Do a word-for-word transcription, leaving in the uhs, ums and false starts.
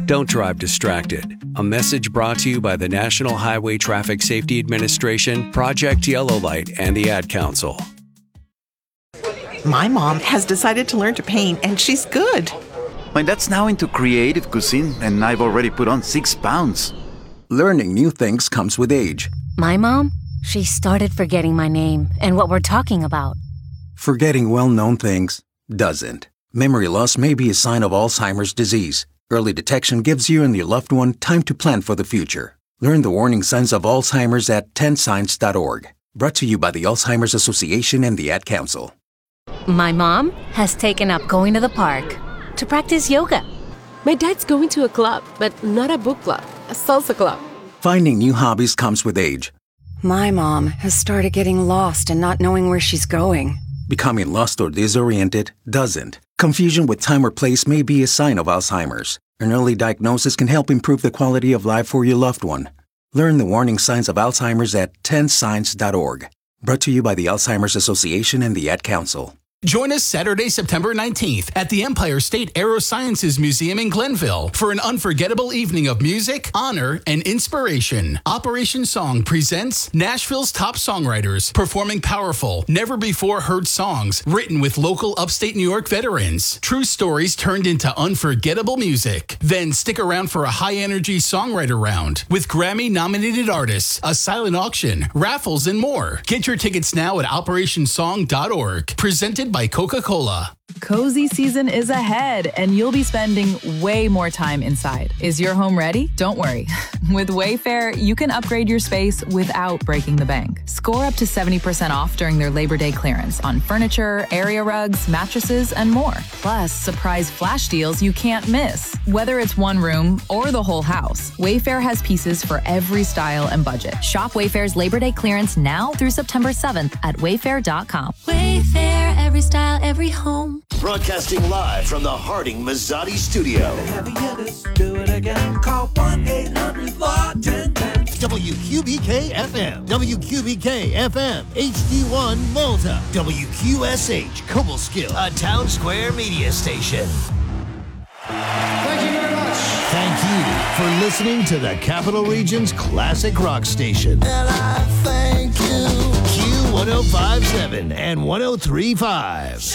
Don't drive distracted. A message brought to you by the National Highway Traffic Safety Administration, Project Yellow Light, and the Ad Council. My mom has decided to learn to paint, and she's good. My dad's now into creative cuisine, and I've already put on six pounds. Learning new things comes with age. My mom, she started forgetting my name and what we're talking about. Forgetting well-known things doesn't. Memory loss may be a sign of Alzheimer's disease. Early detection gives you and your loved one time to plan for the future. Learn the warning signs of Alzheimer's at ten signs dot org. Brought to you by the Alzheimer's Association and the Ad Council. My mom has taken up going to the park to practice yoga. My dad's going to a club, but not a book club, a salsa club. Finding new hobbies comes with age. My mom has started getting lost and not knowing where she's going. Becoming lost or disoriented doesn't. Confusion with time or place may be a sign of Alzheimer's. An early diagnosis can help improve the quality of life for your loved one. Learn the warning signs of Alzheimer's at ten signs dot org. Brought to you by the Alzheimer's Association and the Ad Council. Join us Saturday, September nineteenth at the Empire State Aerosciences Museum in Glenville for an unforgettable evening of music, honor, and inspiration. Operation Song presents Nashville's top songwriters performing powerful, never-before-heard songs written with local upstate New York veterans. True stories turned into unforgettable music. Then stick around for a high-energy songwriter round with Grammy-nominated artists, a silent auction, raffles, and more. Get your tickets now at operation song dot org. Presented by Coca-Cola. Cozy season is ahead, and you'll be spending way more time inside. Is your home ready? Don't worry. With Wayfair, you can upgrade your space without breaking the bank. Score up to seventy percent off during their Labor Day clearance on furniture, area rugs, mattresses, and more. Plus, surprise flash deals you can't miss. Whether it's one room or the whole house, Wayfair has pieces for every style and budget. Shop Wayfair's Labor Day clearance now through September seventh at wayfair dot com. Wayfair, every style, every home. Broadcasting live from the Harding Mazzotti studio. Do it again. Call one eight hundred four one zero. W Q B K F M, W Q B K F M, H D one Malta, W Q S H Cobleskill, a Town Square media station. Thank you very much. Thank you for listening to the Capital Region's classic rock station. And I thank you. Q one oh five point seven and one oh three point five.